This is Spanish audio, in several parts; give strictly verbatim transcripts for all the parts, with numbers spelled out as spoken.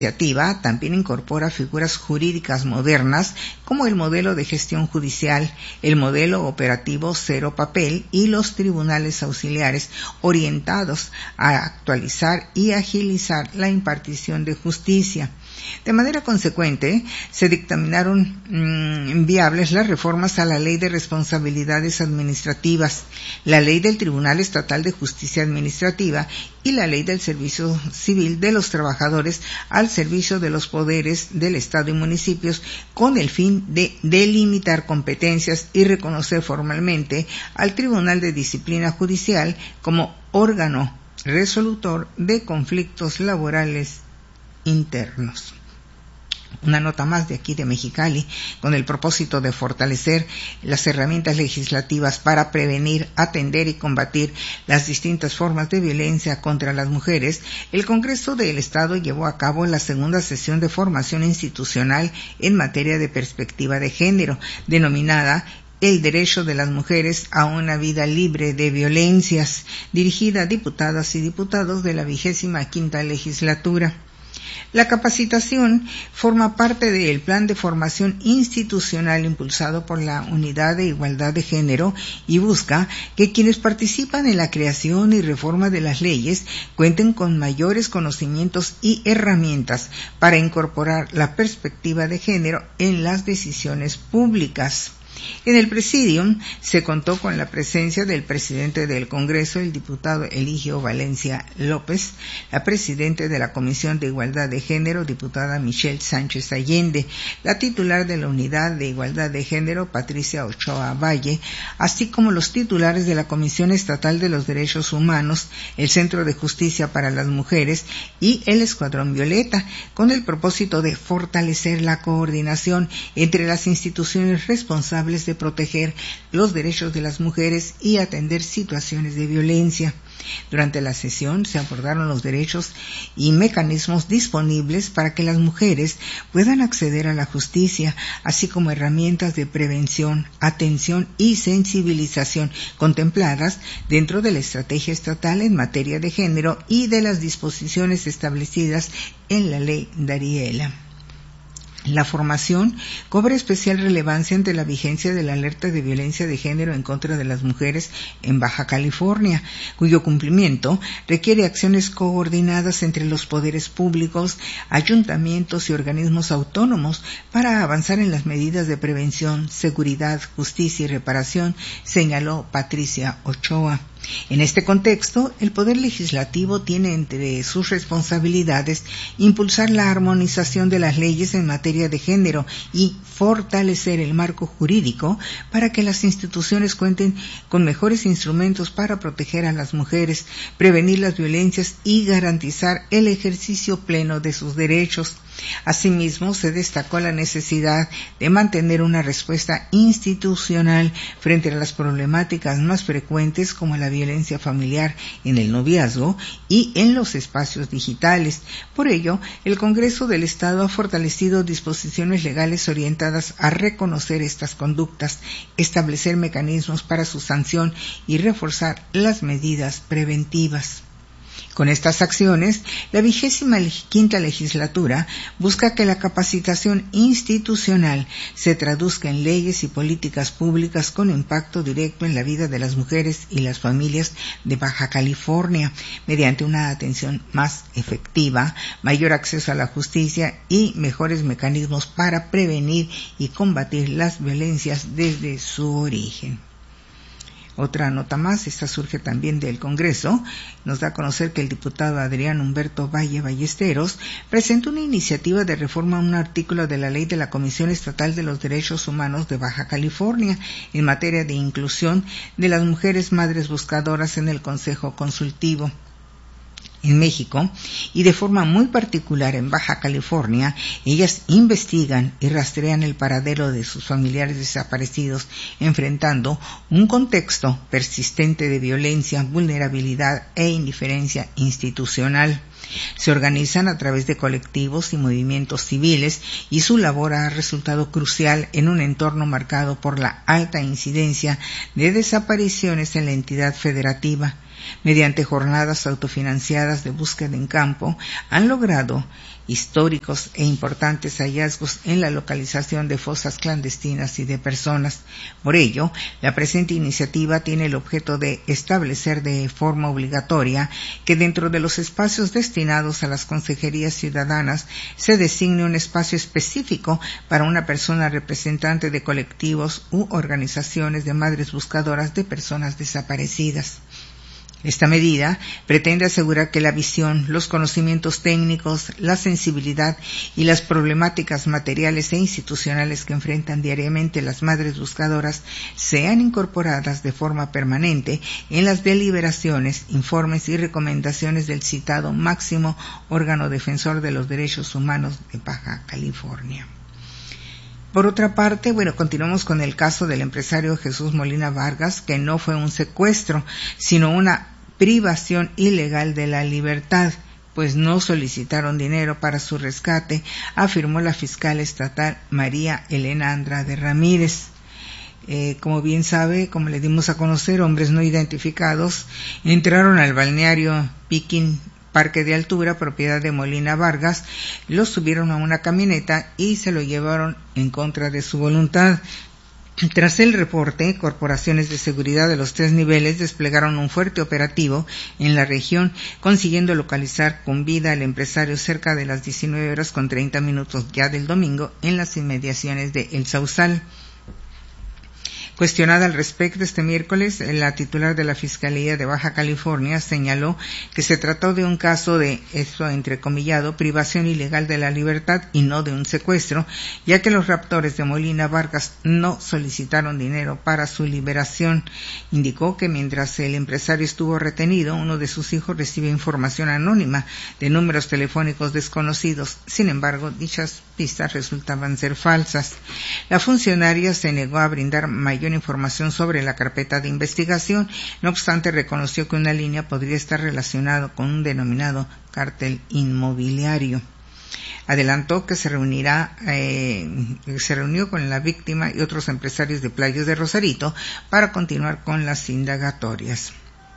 iniciativa también incorpora figuras jurídicas modernas como el modelo de gestión judicial, el modelo operativo cero papel y los tribunales auxiliares orientados a actualizar y agilizar la impartición de justicia. De manera consecuente, se dictaminaron mmm, viables las reformas a la Ley de Responsabilidades Administrativas, la Ley del Tribunal Estatal de Justicia Administrativa y la Ley del Servicio Civil de los Trabajadores al servicio de los poderes del Estado y municipios, con el fin de delimitar competencias y reconocer formalmente al Tribunal de Disciplina Judicial como órgano resolutor de conflictos laborales internos. Una nota más de aquí de Mexicali, con el propósito de fortalecer las herramientas legislativas para prevenir, atender y combatir las distintas formas de violencia contra las mujeres, el Congreso del Estado llevó a cabo la segunda sesión de formación institucional en materia de perspectiva de género, denominada El derecho de las mujeres a una vida libre de violencias, dirigida a diputadas y diputados de la vigésima quinta legislatura. La capacitación forma parte del plan de formación institucional impulsado por la Unidad de Igualdad de Género y busca que quienes participan en la creación y reforma de las leyes cuenten con mayores conocimientos y herramientas para incorporar la perspectiva de género en las decisiones públicas. En el Presidium se contó con la presencia del presidente del Congreso, el diputado Eligio Valencia López, la presidenta de la Comisión de Igualdad de Género, diputada Michelle Sánchez Allende, la titular de la Unidad de Igualdad de Género, Patricia Ochoa Valle, así como los titulares de la Comisión Estatal de los Derechos Humanos, el Centro de Justicia para las Mujeres y el Escuadrón Violeta, con el propósito de fortalecer la coordinación entre las instituciones responsables de proteger los derechos de las mujeres y atender situaciones de violencia. Durante la sesión se abordaron los derechos y mecanismos disponibles para que las mujeres puedan acceder a la justicia, así como herramientas de prevención, atención y sensibilización contempladas dentro de la estrategia estatal en materia de género y de las disposiciones establecidas en la Ley Dariela. La formación cobra especial relevancia ante la vigencia de la alerta de violencia de género en contra de las mujeres en Baja California, cuyo cumplimiento requiere acciones coordinadas entre los poderes públicos, ayuntamientos y organismos autónomos para avanzar en las medidas de prevención, seguridad, justicia y reparación, señaló Patricia Ochoa. En este contexto, el Poder Legislativo tiene entre sus responsabilidades impulsar la armonización de las leyes en materia de género y fortalecer el marco jurídico para que las instituciones cuenten con mejores instrumentos para proteger a las mujeres, prevenir las violencias y garantizar el ejercicio pleno de sus derechos. Asimismo, se destacó la necesidad de mantener una respuesta institucional frente a las problemáticas más frecuentes como la violencia familiar en el noviazgo y en los espacios digitales. Por ello, el Congreso del Estado ha fortalecido disposiciones legales orientadas a reconocer estas conductas, establecer mecanismos para su sanción y reforzar las medidas preventivas. Con estas acciones, la vigésima quinta legislatura busca que la capacitación institucional se traduzca en leyes y políticas públicas con impacto directo en la vida de las mujeres y las familias de Baja California, mediante una atención más efectiva, mayor acceso a la justicia y mejores mecanismos para prevenir y combatir las violencias desde su origen. Otra nota más, esta surge también del Congreso, nos da a conocer que el diputado Adrián Humberto Valle Ballesteros presentó una iniciativa de reforma a un artículo de la Ley de la Comisión Estatal de los Derechos Humanos de Baja California en materia de inclusión de las mujeres madres buscadoras en el Consejo Consultivo. En México, y de forma muy particular en Baja California, ellas investigan y rastrean el paradero de sus familiares desaparecidos, enfrentando un contexto persistente de violencia, vulnerabilidad e indiferencia institucional. Se organizan a través de colectivos y movimientos civiles y su labor ha resultado crucial en un entorno marcado por la alta incidencia de desapariciones en la entidad federativa. Mediante jornadas autofinanciadas de búsqueda en campo, han logrado históricos e importantes hallazgos en la localización de fosas clandestinas y de personas. Por ello, la presente iniciativa tiene el objeto de establecer de forma obligatoria que dentro de los espacios destinados a las consejerías ciudadanas se designe un espacio específico para una persona representante de colectivos u organizaciones de madres buscadoras de personas desaparecidas. Esta medida pretende asegurar que la visión, los conocimientos técnicos, la sensibilidad y las problemáticas materiales e institucionales que enfrentan diariamente las madres buscadoras sean incorporadas de forma permanente en las deliberaciones, informes y recomendaciones del citado máximo órgano defensor de los derechos humanos de Baja California. Por otra parte, bueno, continuamos con el caso del empresario Jesús Molina Vargas, que no fue un secuestro, sino una privación ilegal de la libertad, pues no solicitaron dinero para su rescate, afirmó la fiscal estatal María Elena Andrade Ramírez. Eh, como bien sabe, como le dimos a conocer, hombres no identificados entraron al balneario Piquín Parque de Altura, propiedad de Molina Vargas, lo subieron a una camioneta y se lo llevaron en contra de su voluntad. Tras el reporte, corporaciones de seguridad de los tres niveles desplegaron un fuerte operativo en la región, consiguiendo localizar con vida al empresario cerca de las diecinueve horas con treinta minutos ya del domingo en las inmediaciones de El Sausal. Cuestionada al respecto este miércoles, la titular de la Fiscalía de Baja California señaló que se trató de un caso de, esto entrecomillado, privación ilegal de la libertad y no de un secuestro, ya que los raptores de Molina Vargas no solicitaron dinero para su liberación. Indicó que mientras el empresario estuvo retenido, uno de sus hijos recibió información anónima de números telefónicos desconocidos. Sin embargo, dichas pistas resultaban ser falsas. La funcionaria se negó a brindar mayor información sobre la carpeta de investigación, no obstante reconoció que una línea podría estar relacionada con un denominado cártel inmobiliario. Adelantó que se reunirá, eh, se reunió con la víctima y otros empresarios de Playas de Rosarito para continuar con las indagatorias.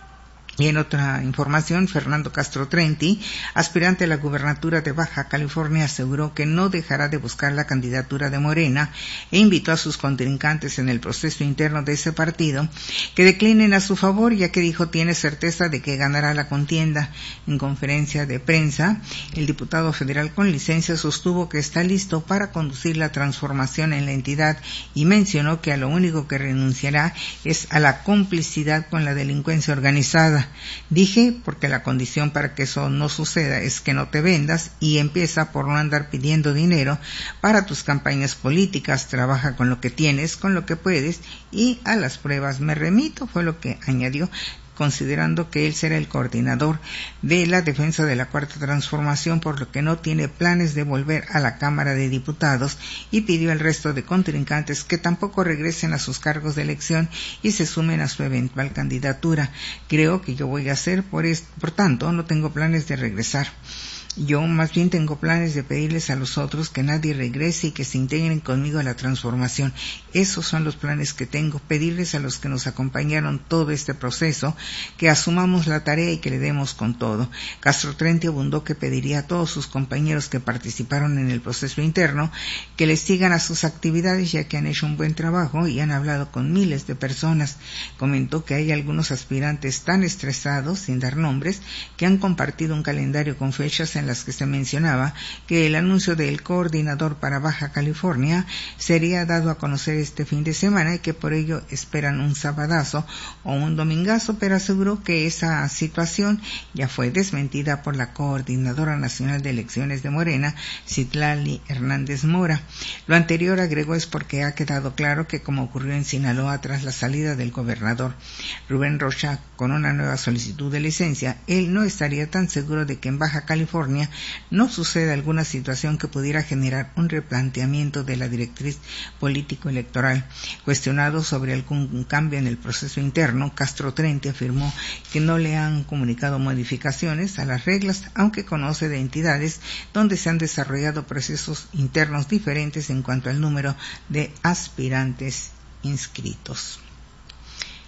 Y en otra información, Fernando Castro Trenti, aspirante a la gubernatura de Baja California, aseguró que no dejará de buscar la candidatura de Morena e invitó a sus contrincantes en el proceso interno de ese partido que declinen a su favor, ya que dijo tiene certeza de que ganará la contienda. En conferencia de prensa, el diputado federal con licencia sostuvo que está listo para conducir la transformación en la entidad y mencionó que a lo único que renunciará es a la complicidad con la delincuencia organizada. Dije, porque la condición para que eso no suceda es que no te vendas y empieza por no andar pidiendo dinero para tus campañas políticas, trabaja con lo que tienes, con lo que puedes y a las pruebas me remito, fue lo que añadió, considerando que él será el coordinador de la defensa de la Cuarta Transformación, por lo que no tiene planes de volver a la Cámara de Diputados, y pidió al resto de contrincantes que tampoco regresen a sus cargos de elección y se sumen a su eventual candidatura. Creo que yo voy a hacer, por, esto, por tanto, no tengo planes de regresar. Yo más bien tengo planes de pedirles a los otros que nadie regrese y que se integren conmigo a la transformación. Esos son los planes que tengo, pedirles a los que nos acompañaron todo este proceso que asumamos la tarea y que le demos con todo. Castro Trenti abundó que pediría a todos sus compañeros que participaron en el proceso interno que les sigan a sus actividades, ya que han hecho un buen trabajo y han hablado con miles de personas. Comentó que hay algunos aspirantes tan estresados, sin dar nombres, que han compartido un calendario con fechas en en las que se mencionaba que el anuncio del coordinador para Baja California sería dado a conocer este fin de semana y que por ello esperan un sabadazo o un domingazo, pero aseguró que esa situación ya fue desmentida por la coordinadora nacional de elecciones de Morena, Citlali Hernández Mora. Lo anterior, agregó, es porque ha quedado claro que, como ocurrió en Sinaloa tras la salida del gobernador Rubén Rocha con una nueva solicitud de licencia, él no estaría tan seguro de que en Baja California no suceda alguna situación que pudiera generar un replanteamiento de la directriz político-electoral. Cuestionado sobre algún cambio en el proceso interno, Castro Trenti afirmó que no le han comunicado modificaciones a las reglas, aunque conoce de entidades donde se han desarrollado procesos internos diferentes en cuanto al número de aspirantes inscritos.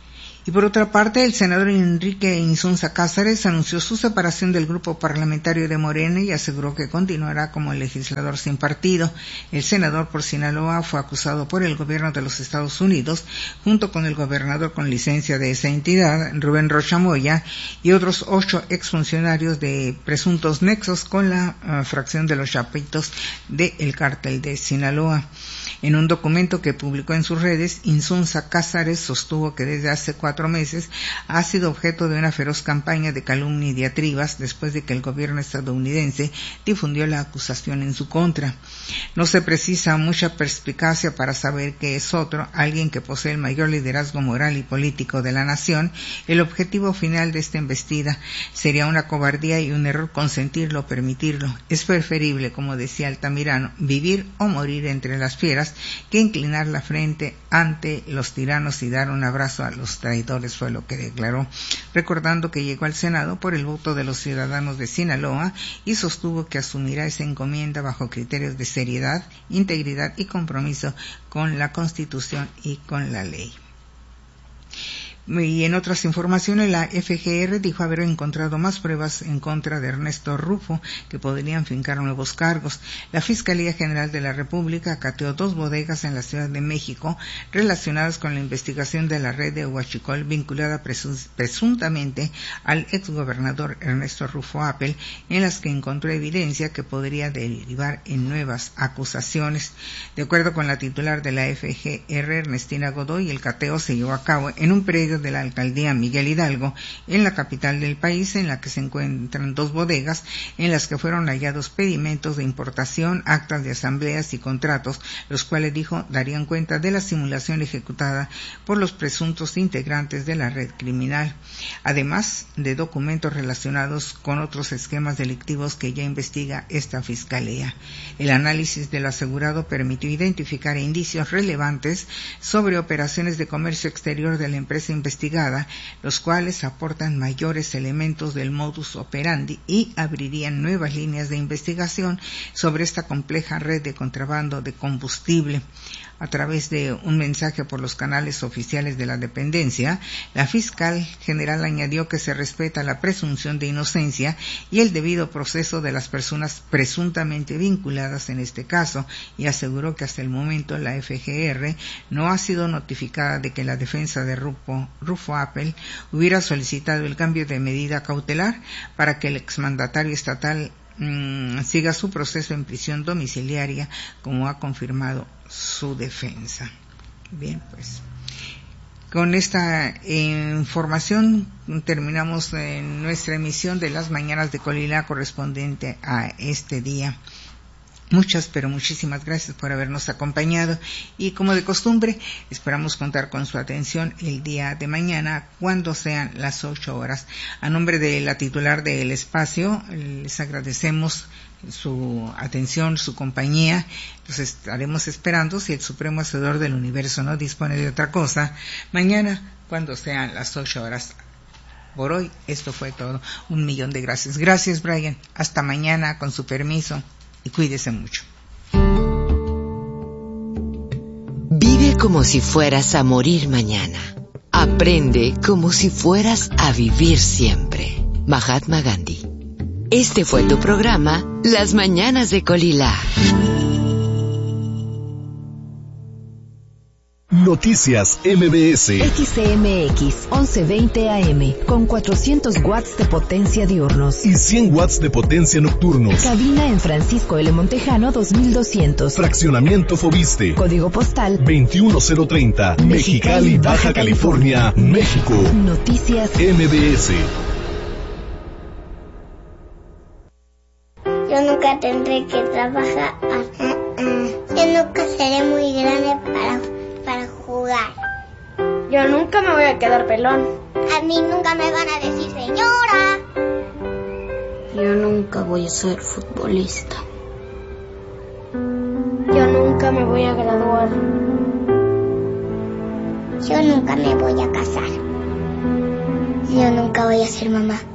Y por otra parte, el senador Enrique Insunza Cázares anunció su separación del grupo parlamentario de Morena y aseguró que continuará como legislador sin partido. El senador por Sinaloa fue acusado por el gobierno de los Estados Unidos, junto con el gobernador con licencia de esa entidad, Rubén Rocha Moya, y otros ocho exfuncionarios de presuntos nexos con la uh, fracción de los Chapitos del cártel de Sinaloa. En un documento que publicó en sus redes, Insunza Cázares sostuvo que desde hace cuatro meses ha sido objeto de una feroz campaña de calumnia y diatribas después de que el gobierno estadounidense difundió la acusación en su contra. No se precisa mucha perspicacia para saber que es otro, alguien que posee el mayor liderazgo moral y político de la nación, el objetivo final de esta embestida. Sería una cobardía y un error consentirlo o permitirlo. Es preferible, como decía Altamirano, vivir o morir entre las fieras que inclinar la frente ante los tiranos y dar un abrazo a los traidores, fue lo que declaró, recordando que llegó al Senado por el voto de los ciudadanos de Sinaloa y sostuvo que asumirá esa encomienda bajo criterios de seriedad, integridad y compromiso con la Constitución y con la ley. Y en otras informaciones, la F G R dijo haber encontrado más pruebas en contra de Ernesto Rufo que podrían fincar nuevos cargos. La Fiscalía General de la República acateó dos bodegas en la Ciudad de México relacionadas con la investigación de la red de Huachicol vinculada presus- presuntamente al exgobernador Ernesto Rufo Appel, en las que encontró evidencia que podría derivar en nuevas acusaciones. De acuerdo con la titular de la F G R, Ernestina Godoy, el cateo se llevó a cabo en un predio de la alcaldía Miguel Hidalgo, en la capital del país, en la que se encuentran dos bodegas en las que fueron hallados pedimentos de importación, actas de asambleas y contratos, los cuales, dijo, darían cuenta de la simulación ejecutada por los presuntos integrantes de la red criminal, además de documentos relacionados con otros esquemas delictivos que ya investiga esta fiscalía. El análisis del asegurado permitió identificar indicios relevantes sobre operaciones de comercio exterior de la empresa investigada, los cuales aportan mayores elementos del modus operandi y abrirían nuevas líneas de investigación sobre esta compleja red de contrabando de combustible. A través de un mensaje por los canales oficiales de la dependencia, la fiscal general añadió que se respeta la presunción de inocencia y el debido proceso de las personas presuntamente vinculadas en este caso, y aseguró que hasta el momento la F G R no ha sido notificada de que la defensa de Rufo, Rufo Appel hubiera solicitado el cambio de medida cautelar para que el exmandatario estatal mmm, siga su proceso en prisión domiciliaria, como ha confirmado su defensa. Bien, pues con esta eh, información terminamos eh, nuestra emisión de las mañanas de Colila correspondiente a este día. Muchas, pero muchísimas gracias por habernos acompañado y, como de costumbre, esperamos contar con su atención el día de mañana cuando sean las ocho horas. A nombre de la titular del espacio, les agradecemos su atención, su compañía. Los estaremos esperando, si el Supremo Hacedor del Universo no dispone de otra cosa, mañana cuando sean las ocho horas. Por hoy, esto fue todo. Un millón de gracias. Gracias, Brian. Hasta mañana, con su permiso. Y cuídese mucho. Vive como si fueras a morir mañana. Aprende como si fueras a vivir siempre. Mahatma Gandhi. Este fue tu programa, Las Mañanas de Colila. Noticias M B S. X M X once veinte A M con cuatrocientos watts de potencia diurnos y cien watts de potencia nocturnos. Cabina en Francisco L. Montejano dos mil doscientos. Fraccionamiento Fobiste. Código postal veintiuno cero treinta. Mexicali, Baja California, México. Noticias M B S. Yo nunca tendré que trabajar. Yo nunca seré muy grande para para jugar. Yo nunca me voy a quedar pelón. A mí nunca me van a decir señora. Yo nunca voy a ser futbolista. Yo nunca me voy a graduar. Yo nunca me voy a casar. Yo nunca voy a ser mamá.